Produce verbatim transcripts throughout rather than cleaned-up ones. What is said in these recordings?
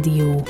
Rádió.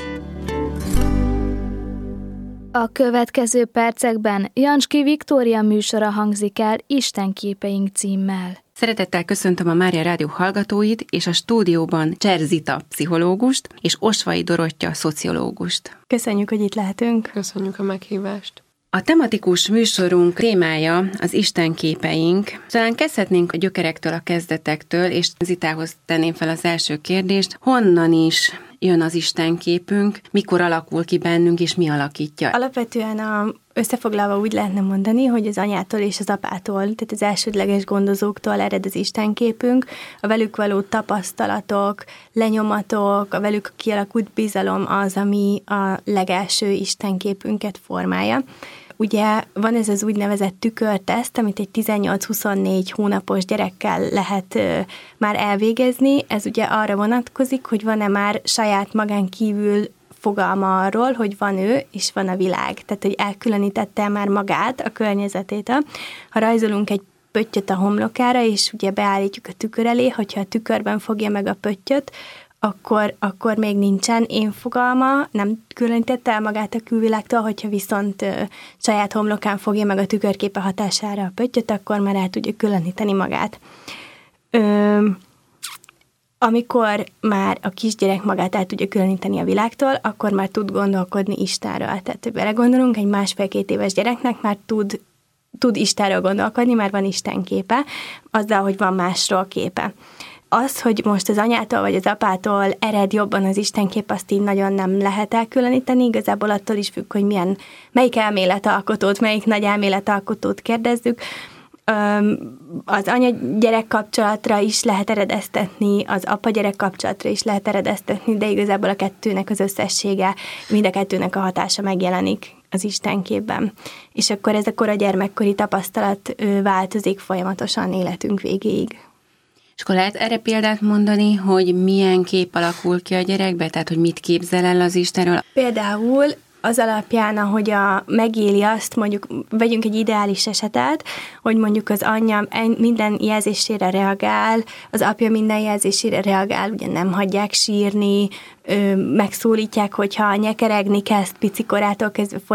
A következő percekben Janski Viktória műsora hangzik el Istenképeink címmel. Szeretettel köszöntöm a Mária Rádió hallgatóit, és a stúdióban Cser Zita pszichológust, és Osvai Dorottya szociológust. Köszönjük, hogy itt lehetünk. Köszönjük a meghívást. A tematikus műsorunk témája az Istenképeink. Talán kezdhetnénk a gyökerektől, a kezdetektől, és Zitához tenném fel az első kérdést. Honnan is jön az Istenképünk, mikor alakul ki bennünk, és mi alakítja? Alapvetően a, összefoglalva úgy lehetne mondani, hogy az anyától és az apától, tehát az elsődleges gondozóktól ered az Istenképünk, a velük való tapasztalatok, lenyomatok, a velük kialakult bizalom az, ami a legelső Istenképünket formálja. Ugye van ez az úgynevezett tükörteszt, amit egy tizennyolc-huszonnégy hónapos gyerekkel lehet ö, már elvégezni. Ez ugye arra vonatkozik, hogy van-e már saját magán kívül fogalma arról, hogy van ő, és van a világ. Tehát, hogy elkülönítette már magát, a környezetétől. Ha rajzolunk egy pöttyöt a homlokára, és ugye beállítjuk a tükör elé, hogyha a tükörben fogja meg a pöttyöt, Akkor, akkor még nincsen én fogalma, nem különítette el magát a külvilágtól, hogyha viszont ö, saját homlokán fogja meg a tükörképe hatására a pöttyöt, akkor már el tudja különíteni magát. Ö, amikor már a kisgyerek magát el tudja különíteni a világtól, akkor már tud gondolkodni Istenről. Tehát belegondolunk, egy másfél-két éves gyereknek már tud, tud Istenről gondolkodni, már van Isten képe, azzal, hogy van másról képe. Az, hogy most az anyától vagy az apától ered jobban az Istenkép, azt így nagyon nem lehet elkülöníteni, igazából attól is függ, hogy milyen, melyik elméletalkotót, melyik nagy elméletalkotót kérdezzük. Az anya-gyerek kapcsolatra is lehet eredeztetni, az apa-gyerek kapcsolatra is lehet eredeztetni, de igazából a kettőnek az összessége, mind a kettőnek a hatása megjelenik az Istenképben. És akkor ez akkor a gyermekkori tapasztalat változik folyamatosan életünk végéig. És akkor lehet erre példát mondani, hogy milyen kép alakul ki a gyerekbe? Tehát, hogy mit képzel el az Istenről? Például az alapján, ahogy a, megéli azt, mondjuk vegyünk egy ideális esetet, hogy mondjuk az anyja minden jelzésére reagál, az apja minden jelzésére reagál, ugye nem hagyják sírni, megszólítják, hogyha nyekeregni kezd picikorától kezdve